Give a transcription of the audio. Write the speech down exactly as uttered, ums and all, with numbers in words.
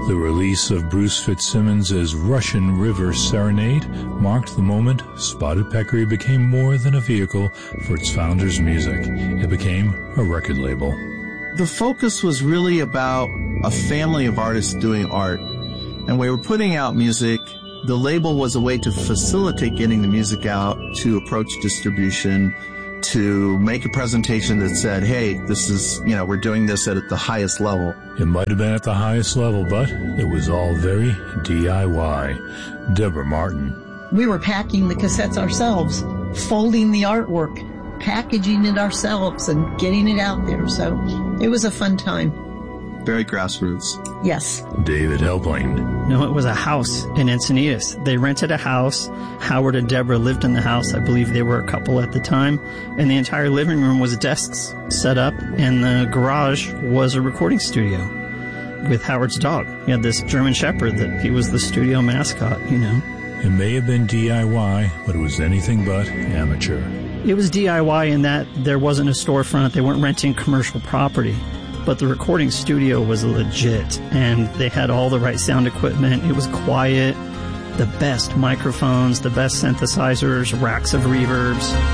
The release of Bruce Fitzsimmons' Russian River Serenade marked the moment Spotted Peccary became more than a vehicle for its founder's music. It became a record label. The focus was really about a family of artists doing art, and we were putting out music. The label was a way to facilitate getting the music out, to approach distribution, to make a presentation that said, hey, this is, you know, we're doing this at the highest level. It might have been at the highest level, but it was all very D I Y. Deborah Martin. We were packing the cassettes ourselves, folding the artwork, packaging it ourselves, and getting it out there. So it was a fun time. Very grassroots. Yes. David Helpling. No, it was a house in Encinitas. They rented a house. Howard and Deborah lived in the house. I believe they were a couple at the time. And the entire living room was desks set up, and the garage was a recording studio with Howard's dog. He had this German Shepherd that he was the studio mascot, you know. It may have been D I Y, but it was anything but amateur. It was D I Y in that there wasn't a storefront. They weren't renting commercial property. But the recording studio was legit, and they had all the right sound equipment. It was quiet, the best microphones, the best synthesizers, racks of reverbs.